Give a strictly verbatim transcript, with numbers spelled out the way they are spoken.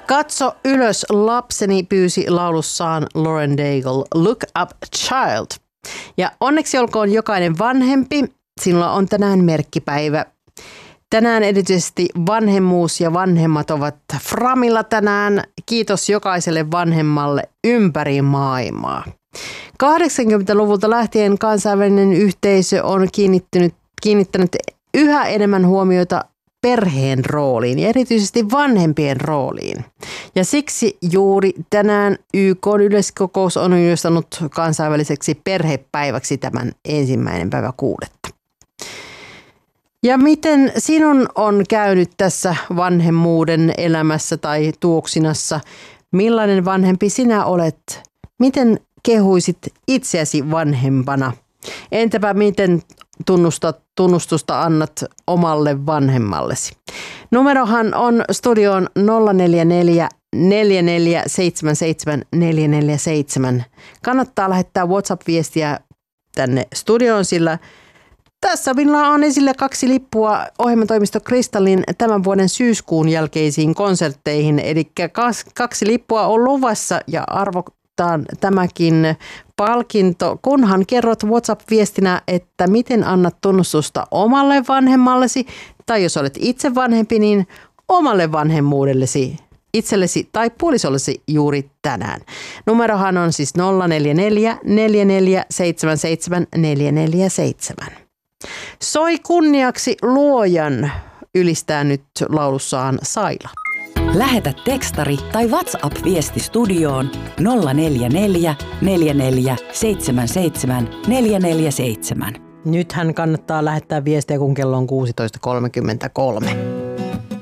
Katso ylös, lapseni, pyysi laulussaan Lauren Daigle, Look Up Child. Ja onneksi olkoon jokainen vanhempi, sinulla on tänään merkkipäivä. Tänään erityisesti vanhemmuus ja vanhemmat ovat framilla tänään. Kiitos jokaiselle vanhemmalle ympäri maailmaa. kahdeksankymmentäluvulta lähtien kansainvälinen yhteisö on kiinnittänyt, kiinnittänyt yhä enemmän huomiota perheen rooliin ja erityisesti vanhempien rooliin. Ja siksi juuri tänään Y K:n yleiskokous on julistanut kansainväliseksi perhepäiväksi tämän ensimmäinen päivä kuudetta. Ja miten sinun on käynyt tässä vanhemmuuden elämässä tai tuoksinassa? Millainen vanhempi sinä olet? Miten kehuisit itseäsi vanhempana? Entäpä miten tunnustat, tunnustusta annat omalle vanhemmallesi? Numerohan on studioon nolla neljä neljä, neljä neljä seitsemän seitsemän, neljä neljä seitsemän. Kannattaa lähettää WhatsApp-viestiä tänne studioon, sillä tässä minulla on esillä kaksi lippua ohjelmatoimisto Kristallin tämän vuoden syyskuun jälkeisiin konsertteihin. Eli kaksi lippua on luvassa ja arvotaan tämäkin palkinto, kunhan kerrot WhatsApp-viestinä, että miten annat tunnustusta omalle vanhemmallesi, tai jos olet itse vanhempi, niin omalle vanhemmuudellesi, itsellesi tai puolisollesi juuri tänään. Numerohan on siis nolla neljä neljä, neljä neljä seitsemän seitsemän, neljä neljä seitsemän. Soi kunniaksi luojan, ylistää nyt laulussaan Saila. Lähetä tekstari tai WhatsApp-viesti studioon nolla neljä neljä, neljä neljä seitsemän seitsemän, neljä neljä seitsemän. Nythän kannattaa lähettää viestiä, kun kello on kuusitoista kolmekymmentäkolme.